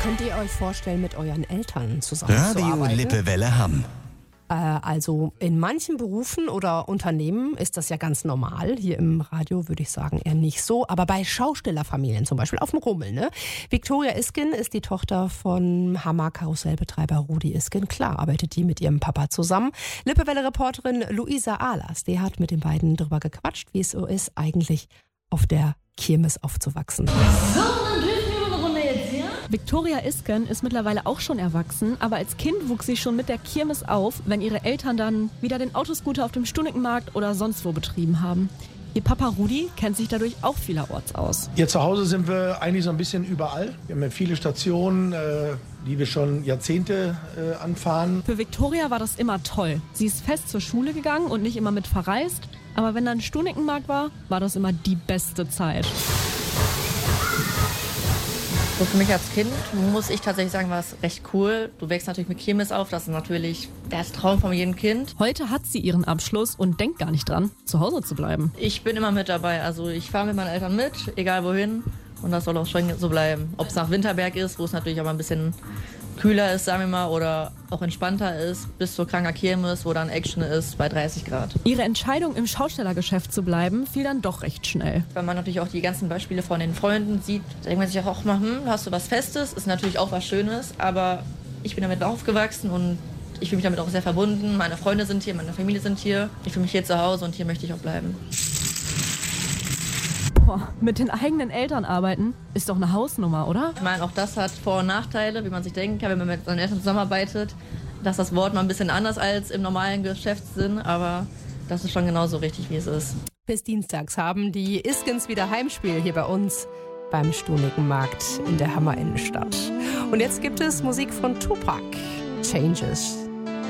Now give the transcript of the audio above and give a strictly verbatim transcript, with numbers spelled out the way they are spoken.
Könnt ihr euch vorstellen, mit euren Eltern zusammenzuarbeiten? Radio Lippewelle Hamm. Äh, also in manchen Berufen oder Unternehmen ist das ja ganz normal. Hier im Radio würde ich sagen eher nicht so. Aber bei Schaustellerfamilien, zum Beispiel auf dem Rummel, ne? Viktoria Isken ist die Tochter von Hammer-Karussellbetreiber Rudi Isken. Klar arbeitet die mit ihrem Papa zusammen. Lippewelle-Reporterin Luisa Ahlers, die hat mit den beiden drüber gequatscht, wie es so ist, eigentlich auf der Kirmes aufzuwachsen. So, dann dürfen wir eine Runde jetzt, ja? Viktoria Isken ist mittlerweile auch schon erwachsen, aber als Kind wuchs sie schon mit der Kirmes auf, wenn ihre Eltern dann wieder den Autoscooter auf dem Stunnikenmarkt oder sonst wo betrieben haben. Ihr Papa Rudi kennt sich dadurch auch vielerorts aus. Hier zu Hause sind wir eigentlich so ein bisschen überall. Wir haben ja viele Stationen, äh, die wir schon Jahrzehnte äh, anfahren. Für Viktoria war das immer toll. Sie ist fest zur Schule gegangen und nicht immer mit verreist. Aber wenn dann Stunnikenmarkt war, war das immer die beste Zeit. So für mich als Kind muss ich tatsächlich sagen, war es recht cool. Du wächst natürlich mit Kirmes auf, das ist natürlich der Traum von jedem Kind. Heute hat sie ihren Abschluss und denkt gar nicht dran, zu Hause zu bleiben. Ich bin immer mit dabei, also ich fahre mit meinen Eltern mit, egal wohin. Und das soll auch schon so bleiben. Ob es nach Winterberg ist, wo es natürlich aber ein bisschen kühler ist, sagen wir mal, oder auch entspannter ist, bis zur Kranker Kirmes, wo dann Action ist bei dreißig Grad. Ihre Entscheidung, im Schaustellergeschäft zu bleiben, fiel dann doch recht schnell. Weil man natürlich auch die ganzen Beispiele von den Freunden sieht, da denkt man sich auch mal, hm, hast du was Festes? Ist natürlich auch was Schönes, aber ich bin damit aufgewachsen und ich fühle mich damit auch sehr verbunden. Meine Freunde sind hier, meine Familie sind hier. Ich fühle mich hier zu Hause und hier möchte ich auch bleiben. Boah, mit den eigenen Eltern arbeiten ist doch eine Hausnummer, oder? Ich meine, auch das hat Vor- und Nachteile, wie man sich denken kann, wenn man mit seinen Eltern zusammenarbeitet. Das ist das Wort mal ein bisschen anders als im normalen Geschäftssinn, aber das ist schon genauso richtig, wie es ist. Bis dienstags haben die Iskens wieder Heimspiel hier bei uns beim Stunikenmarkt in der Hammer Innenstadt. Und jetzt gibt es Musik von Tupac, Changes.